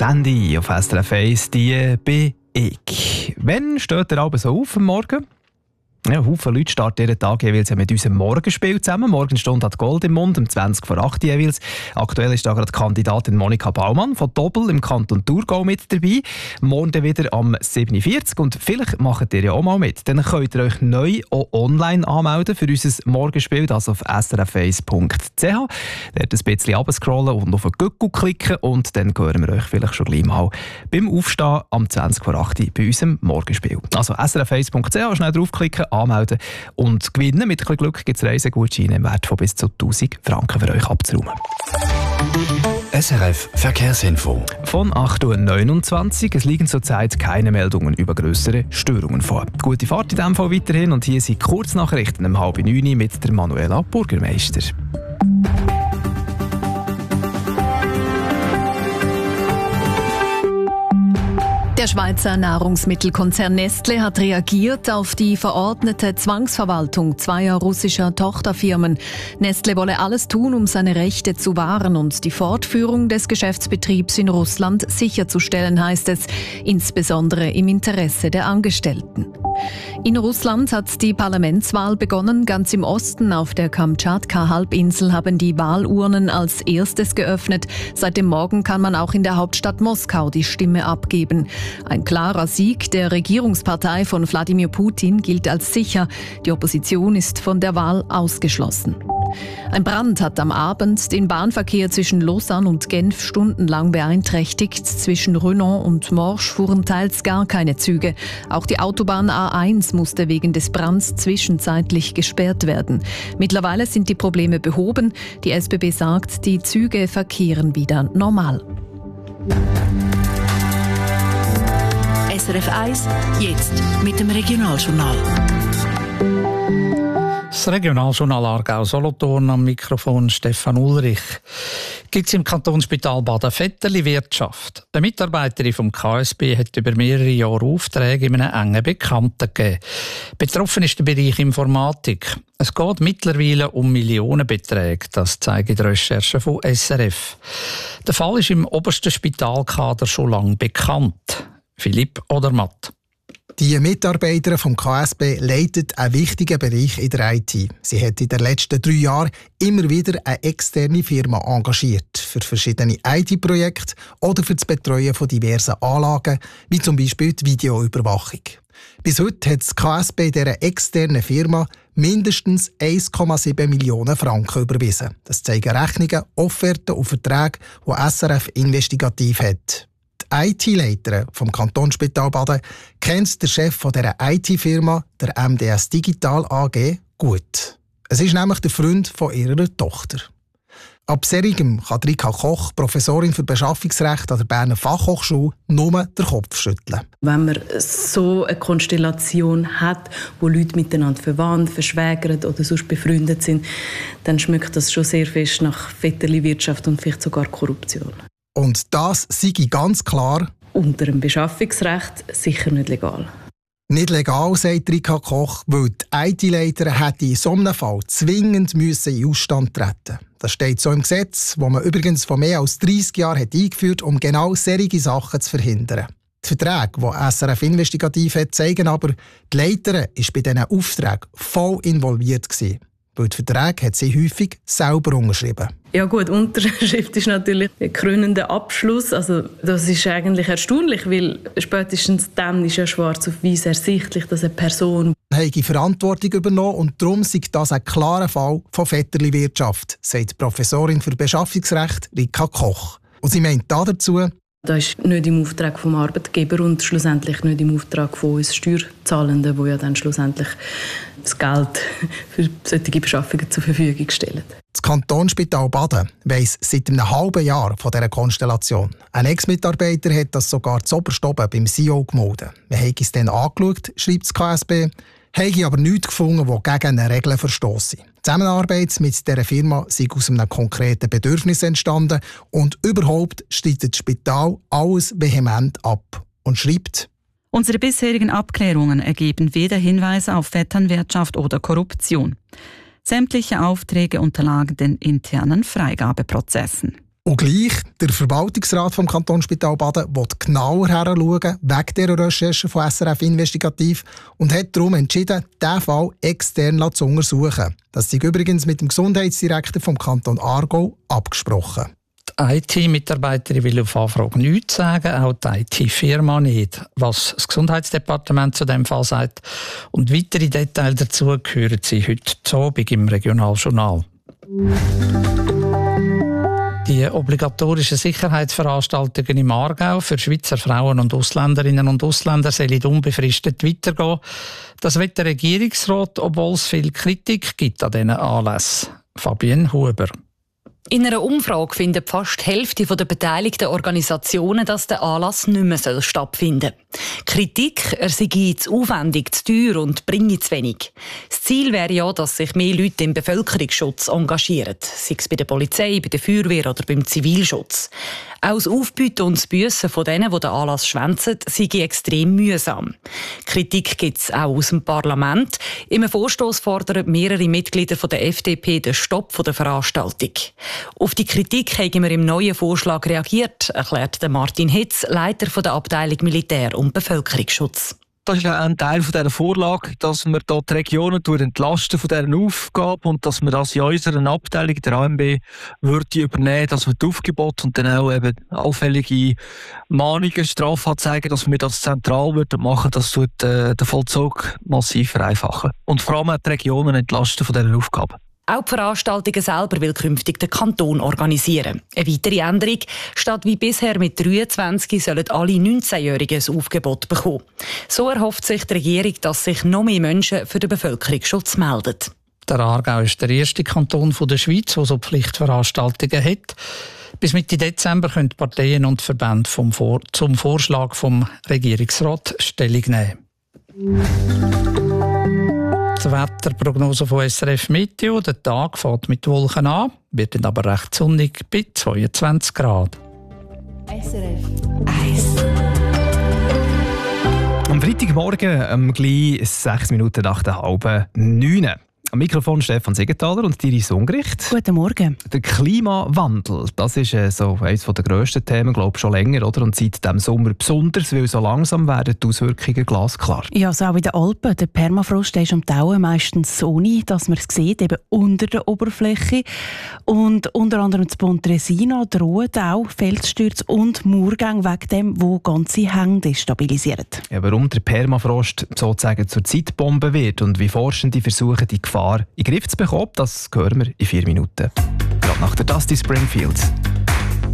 Sandy auf SRF 1, die bin ich. Wann steht ihr abends so auf am Morgen? Ja, Haufen Leute starten jeden Tag jeweils mit unserem Morgenspiel zusammen. Morgenstunde hat Gold im Mund, um 20 vor 8 jeweils. Aktuell ist da gerade Kandidatin Monika Baumann von Doppel im Kanton Thurgau mit dabei. Morgen dann wieder am 7.40 Uhr und vielleicht macht ihr ja auch mal mit. Dann könnt ihr euch neu auch online anmelden für unser Morgenspiel, das auf srf1.ch. Dort ein bisschen runterscrollen und auf den Guckel klicken und dann hören wir euch vielleicht schon gleich mal beim Aufstehen am 20 vor 8 Uhr bei unserem Morgenspiel. Also srf1.ch, schnell draufklicken, anmelden und gewinnen. Mit ein bisschen Glück gibt es Reisegutscheine im Wert von bis zu 1000 Franken für euch abzuräumen. SRF Verkehrsinfo. Von 8.29 Uhr. Es liegen zurzeit keine Meldungen über grössere Störungen vor. Gute Fahrt in diesem Fall weiterhin und hier sind Kurznachrichten um 8.30 Uhr mit der Manuela Burgermeister. Der Schweizer Nahrungsmittelkonzern Nestlé hat reagiert auf die verordnete Zwangsverwaltung zweier russischer Tochterfirmen. Nestlé wolle alles tun, um seine Rechte zu wahren und die Fortführung des Geschäftsbetriebs in Russland sicherzustellen, heißt es, insbesondere im Interesse der Angestellten. In Russland hat die Parlamentswahl begonnen. Ganz im Osten auf der Kamtschatka-Halbinsel haben die Wahlurnen als erstes geöffnet. Seit dem Morgen kann man auch in der Hauptstadt Moskau die Stimme abgeben. Ein klarer Sieg der Regierungspartei von Wladimir Putin gilt als sicher. Die Opposition ist von der Wahl ausgeschlossen. Ein Brand hat am Abend den Bahnverkehr zwischen Lausanne und Genf stundenlang beeinträchtigt. Zwischen Renan und Morges fuhren teils gar keine Züge. Auch die Autobahn A1 musste wegen des Brands zwischenzeitlich gesperrt werden. Mittlerweile sind die Probleme behoben. Die SBB sagt, die Züge verkehren wieder normal. SRF 1, jetzt mit dem Regionaljournal. Das Regionaljournal Aargau-Solothurn, am Mikrofon Stefan Ulrich. Gibt es im Kantonsspital Baden-Vetterli Wirtschaft? Eine Mitarbeiterin vom KSB hat über mehrere Jahre Aufträge in einem engen Bekannten gegeben. Betroffen ist der Bereich Informatik. Es geht mittlerweile um Millionenbeträge, das zeigen die Recherchen von SRF. Der Fall ist im obersten Spitalkader schon lange bekannt. Philipp Odermatt. Die Mitarbeiterin vom KSB leitet einen wichtigen Bereich in der IT. Sie hat in den letzten 3 Jahren immer wieder eine externe Firma engagiert für verschiedene IT-Projekte oder für das Betreuen von diversen Anlagen, wie zum Beispiel die Videoüberwachung. Bis heute hat das KSB dieser externen Firma mindestens 1,7 Millionen Franken überwiesen. Das zeigen Rechnungen, Offerten und Verträge, die SRF investigativ hat. Die IT-Leiterin vom Kantonsspital Baden kennt den Chef dieser IT-Firma, der MDS Digital AG, gut. Es ist nämlich der Freund von ihrer Tochter. Ab Serigem kann Rika Koch, Professorin für Beschaffungsrecht an der Berner Fachhochschule, nur den Kopf schütteln. Wenn man so eine Konstellation hat, wo Leute miteinander verwandt, verschwägert oder sonst befreundet sind, dann schmeckt das schon sehr fest nach Vetterli-Wirtschaft und vielleicht sogar Korruption. Und das sei ganz klar unter dem Beschaffungsrecht sicher nicht legal. Nicht legal, sagt Rika Koch, weil die IT-Leiterin hätte in so einem Fall zwingend müssen in Ausstand treten. Das steht so im Gesetz, das man übrigens vor mehr als 30 Jahren hat eingeführt, um genau solche Sachen zu verhindern. Die Verträge, die SRF investigativ hat, zeigen aber, die Leiterin war bei diesen Aufträgen voll involviert gewesen. Weil die Verträge hat sie häufig selber unterschrieben. Ja gut, Unterschrift ist natürlich ein krönender Abschluss. Also das ist eigentlich erstaunlich, weil spätestens dann ist ja schwarz auf weiß ersichtlich, dass eine Person die Verantwortung übernommen und darum sei das ein klarer Fall von Vetterli-Wirtschaft, sagt die Professorin für Beschaffungsrecht Rika Koch. Und sie meint dazu, das ist nicht im Auftrag vom Arbeitgeber und schlussendlich nicht im Auftrag von uns Steuerzahlenden, die ja dann schlussendlich das Geld für solche Beschaffungen zur Verfügung stellen. Das Kantonsspital Baden weiss seit einem halben Jahr von dieser Konstellation. Ein Ex-Mitarbeiter hat das sogar zu oberst oben beim CEO gemeldet. Wir haben es dann angeschaut, schreibt das KSB, habe aber nichts gefunden, das gegen eine Regel verstosse. Die Zusammenarbeit mit dieser Firma sei aus einem konkreten Bedürfnis entstanden und überhaupt streitet das Spital alles vehement ab und schreibt: Unsere bisherigen Abklärungen ergeben weder Hinweise auf Vetternwirtschaft oder Korruption. Sämtliche Aufträge unterlagen den internen Freigabeprozessen. Und gleich, der Verwaltungsrat vom Kantonsspital Baden will genauer heranschauen, wegen dieser Recherche von SRF Investigativ, und hat darum entschieden, diesen Fall extern zu untersuchen. Das ist übrigens mit dem Gesundheitsdirektor vom Kanton Aargau abgesprochen. Die IT-Mitarbeiterin will auf Anfrage nichts sagen, auch die IT-Firma nicht. Was das Gesundheitsdepartement zu dem Fall sagt und weitere Details dazu hören Sie heute Abend im Regionaljournal. Die obligatorischen Sicherheitsveranstaltungen im Aargau für Schweizer Frauen und Ausländerinnen und Ausländer sollen unbefristet weitergehen. Das will der Regierungsrat, obwohl es viel Kritik gibt an diesen Anlässen. Fabienne Huber. In einer Umfrage findet fast die Hälfte der beteiligten Organisationen, dass der Anlass nicht mehr stattfinden soll. Kritik, er sei zu aufwendig, zu teuer und bringe zu wenig. Das Ziel wäre ja, dass sich mehr Leute im Bevölkerungsschutz engagieren, sei es bei der Polizei, bei der Feuerwehr oder beim Zivilschutz. Auch das Aufbieten und das Büssen von denen, die den Anlass schwänzen, sei extrem mühsam. Kritik gibt es auch aus dem Parlament. Im Vorstoss fordern mehrere Mitglieder der FDP den Stopp der Veranstaltung. Auf die Kritik haben wir im neuen Vorschlag reagiert, erklärt Martin Hitz, Leiter der Abteilung Militär und Bevölkerungsschutz. Das ist ein Teil dieser Vorlage, dass wir dort die Regionen entlasten von dieser Aufgabe und dass wir das in unserer Abteilung, der AMB, würde übernehmen, dass wir die Aufgebote und dann auch eben allfällige Mahnungen, Strafanzeigen, dass wir das zentral machen, das tut den Vollzug massiv vereinfachen. Und vor allem auch die Regionen entlasten von dieser Aufgabe. Auch die Veranstaltungen selber will künftig der Kanton organisieren. Eine weitere Änderung: statt wie bisher mit 23 sollen alle 19-Jährigen ein Aufgebot bekommen. So erhofft sich die Regierung, dass sich noch mehr Menschen für den Bevölkerungsschutz melden. Der Aargau ist der erste Kanton der Schweiz, der so Pflichtveranstaltungen hat. Bis Mitte Dezember können die Parteien und Verbände zum Vorschlag vom Regierungsrat Stellung nehmen. Die Wetterprognose von SRF Meteo. Der Tag fängt mit Wolken an, wird dann aber recht sonnig bei 22 Grad. SRF 1. Am Freitagmorgen, gleich 6 Minuten nach der halben 9. Am Mikrofon Stefan Siegenthaler und Iris Ungericht. Guten Morgen. Der Klimawandel, das ist so eines der grössten Themen, glaube ich, schon länger, oder? Und seit diesem Sommer besonders, weil so langsam werden die Auswirkungen glasklar. Ja, also auch in den Alpen. Der Permafrost ist am Tauen meistens ohne, dass man es sieht, eben unter der Oberfläche. Und unter anderem in Pontresina drohen auch Felsstürze und Murgänge wegen dem, wo ganze Hänge destabilisieren. Ja, warum der Permafrost sozusagen zur Zeitbombe wird und wie Forschende versuchen, die Gefahr in den Griff zu bekommen, das hören wir in 4 Minuten. Gerade nach der Dusty Springfield.